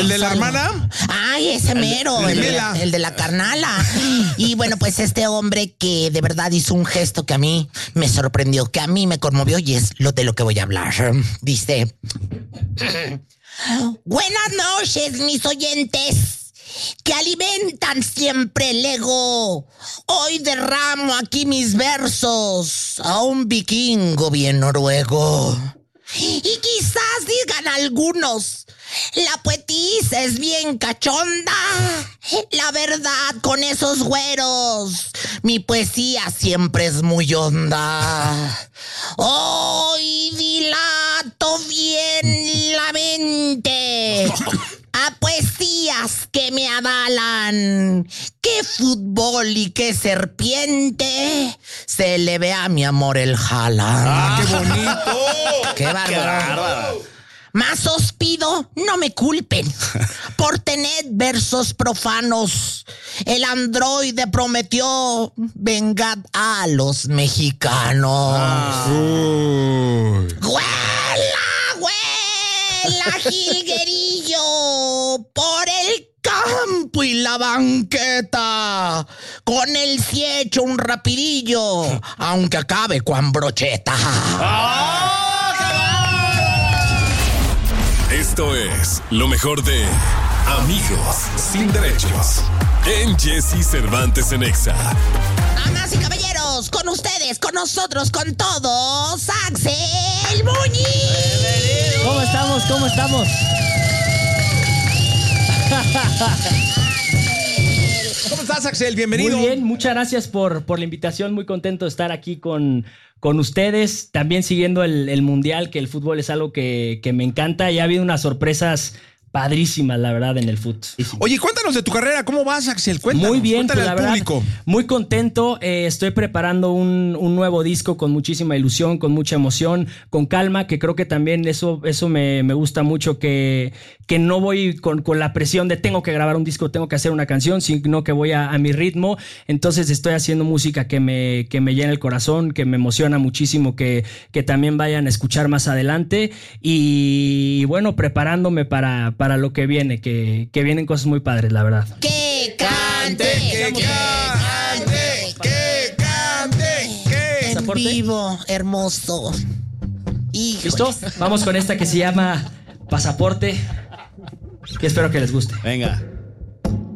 ¿El de la hermana? Ay, ese mero, el de la carnala. Y bueno, pues este hombre que de verdad hizo un gesto que a mí me sorprendió, que a mí me conmovió y es de lo que voy a hablar. Dice: buenas noches, mis oyentes, que alimentan siempre el ego. Hoy derramo aquí mis versos a un vikingo bien noruego. Y quizás digan algunos: la poetisa es bien cachonda. La verdad, con esos güeros, mi poesía siempre es muy honda. Hoy dilato bien la mente a poesías que me avalan. Qué fútbol y qué serpiente se le ve a mi amor el jala. ¡Qué bonito! ¡Qué bárbaro! Más os pido, no me culpen por tener versos profanos. El androide prometió vengar a los mexicanos. ¡Huela, huela, jilguerillo! Por el campo y la banqueta, con el sí hecho un rapidillo, aunque acabe con brocheta. Esto es lo mejor de Amigos Sin Derechos en Jesse Cervantes en Exa. Damas y caballeros, con ustedes, con nosotros, con todos, Axel Muñiz. ¿Cómo estamos? ¿Cómo estamos? ¿Cómo estás, Axel? Bienvenido. Muy bien, muchas gracias por la invitación. Muy contento de estar aquí con ustedes. También siguiendo el Mundial, que el fútbol es algo que me encanta. Y ha habido unas sorpresas padrísimas, la verdad, en el fútbol. Oye, cuéntanos de tu carrera. ¿Cómo vas, Axel? Cuéntanos. Muy bien, cuéntale pues, al la público. verdad, muy contento. Estoy preparando un nuevo disco con muchísima ilusión, con mucha emoción, con calma, que creo que también eso me gusta mucho, que no voy con la presión de tengo que grabar un disco, tengo que hacer una canción, sino que voy a mi ritmo. Entonces estoy haciendo música que me llena el corazón, que me emociona muchísimo, que también vayan a escuchar más adelante. Y bueno, preparándome para lo que viene, que vienen cosas muy padres, la verdad. ¡Que cante! ¡Que cante! ¡Que cante! En vivo, hermoso. Híjole. ¿Listo? Vamos con esta que se llama Pasaporte, que espero que les guste. Venga.